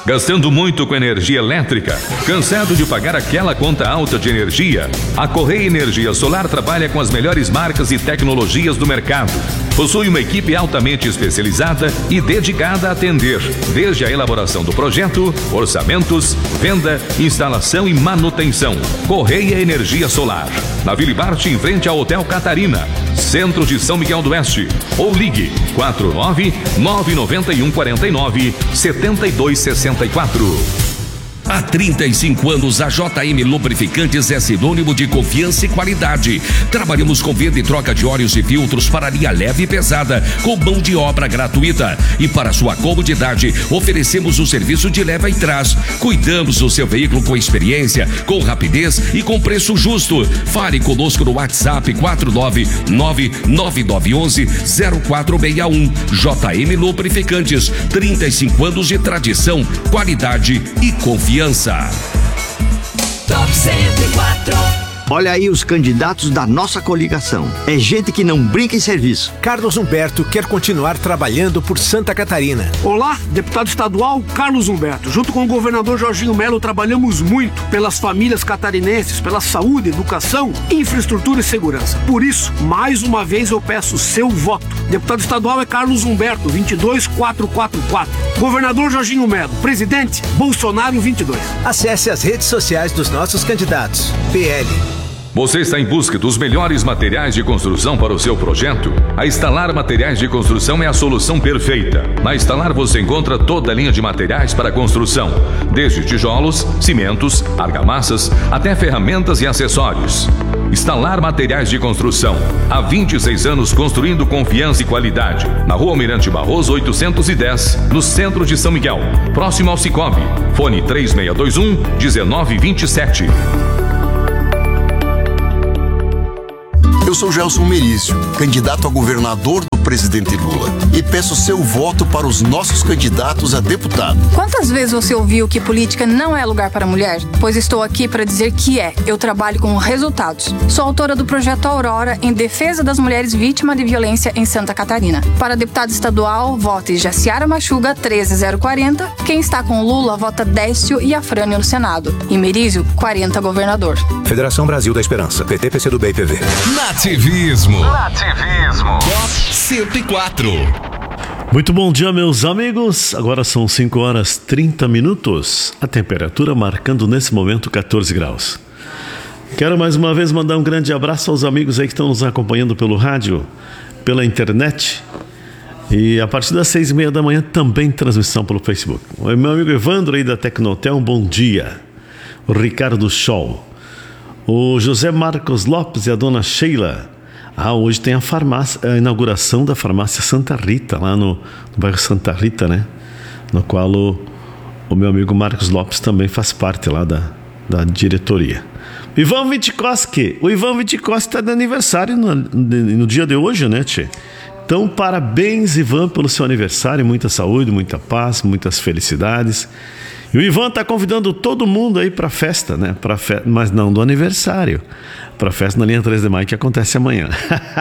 Gastando muito com energia elétrica? Cansado de pagar aquela conta alta de energia? A Correia Energia Solar trabalha com as melhores marcas e tecnologias do mercado. Possui uma equipe altamente especializada e dedicada a atender, desde a elaboração do projeto, orçamentos, venda, instalação e manutenção. Correia Energia Solar. Na Vila Bart, em frente ao Hotel Catarina, centro de São Miguel do Oeste. Ou ligue 49-99149-7264. Há 35 anos, a JM Lubrificantes é sinônimo de confiança e qualidade. Trabalhamos com venda e troca de óleos e filtros para linha leve e pesada, com mão de obra gratuita. E para sua comodidade, oferecemos o serviço de leva e trás. Cuidamos do seu veículo com experiência, com rapidez e com preço justo. Fale conosco no WhatsApp 499-9911-0461. JM Lubrificantes, 35 anos de tradição, qualidade e confiança. Top 104. Olha aí os candidatos da nossa coligação. É gente que não brinca em serviço. Carlos Humberto quer continuar trabalhando por Santa Catarina. Olá, deputado estadual Carlos Humberto. Junto com o governador Jorginho Melo, trabalhamos muito pelas famílias catarinenses, pela saúde, educação, infraestrutura e segurança. Por isso, mais uma vez eu peço seu voto. Deputado estadual é Carlos Humberto, 22444. Governador Jorginho Melo. Presidente, Bolsonaro 22. Acesse as redes sociais dos nossos candidatos. PL. Você está em busca dos melhores materiais de construção para o seu projeto? A Instalar Materiais de Construção é a solução perfeita. Na Instalar você encontra toda a linha de materiais para construção, desde tijolos, cimentos, argamassas, até ferramentas e acessórios. Instalar Materiais de Construção. Há 26 anos construindo confiança e qualidade. Na Rua Almirante Barroso 810, no centro de São Miguel, próximo ao Cicobi. Fone 3621-1927. Eu sou Gelson Merizio, candidato a governador do presidente Lula, e peço seu voto para os nossos candidatos a deputado. Quantas vezes você ouviu que política não é lugar para mulher? Pois estou aqui para dizer que é. Eu trabalho com resultados. Sou autora do projeto Aurora em defesa das mulheres vítimas de violência em Santa Catarina. Para deputado estadual, vote Jaciara Machuga 13040. Quem está com Lula, vota Décio e Afrânio no Senado. E Merizio, 40 governador. Federação Brasil da Esperança. PT, PCdoB e PV. Nativismo. Top 104. Muito bom dia, meus amigos. Agora são 5h30. A temperatura marcando nesse momento 14 graus. Quero mais uma vez mandar um grande abraço aos amigos aí que estão nos acompanhando pelo rádio, pela internet. E a partir das 6h30 da manhã também transmissão pelo Facebook. O meu amigo Evandro aí da Tecnotel, um bom dia. O Ricardo Scholl. O José Marcos Lopes e a dona Sheila. Hoje tem a inauguração da farmácia Santa Rita, lá no bairro Santa Rita, né? No qual o meu amigo Marcos Lopes também faz parte lá da diretoria. O Ivan Vitkowski está de aniversário no dia de hoje, né, tchê? Então, parabéns, Ivan, pelo seu aniversário. Muita saúde, muita paz, muitas felicidades. E o Ivan está convidando todo mundo aí para a festa, né? Mas não do aniversário. Para a festa na linha 3 de maio que acontece amanhã.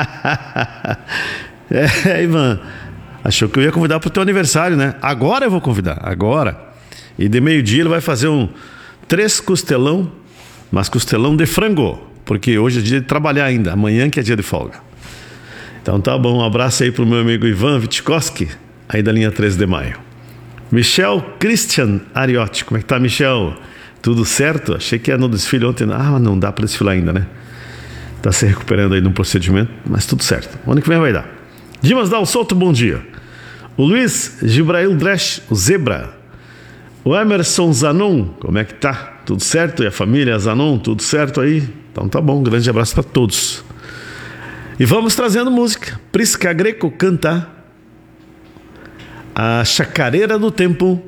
Ivan, achou que eu ia convidar para o teu aniversário, né? Agora eu vou convidar, agora. E de meio-dia ele vai fazer 3 costelão, mas costelão de frango, porque hoje é dia de trabalhar ainda, amanhã que é dia de folga. Então tá bom, um abraço aí pro meu amigo Ivan Vitkowski, aí da linha 13 de maio. Michel Christian Ariotti, como é que tá, Michel? Tudo certo? Achei que ia no desfile ontem. Não dá para desfilar ainda, né? Tá se recuperando aí de um procedimento, mas tudo certo. O ano que vem vai dar. Dimas Dal Souto, bom dia. O Luiz Gibrail Dresch, o Zebra. O Emerson Zanon, como é que tá? Tudo certo? E a família Zanon, tudo certo aí? Então tá bom, um grande abraço para todos. E vamos trazendo música. Prisca Greco canta A Chacareira do Tempo.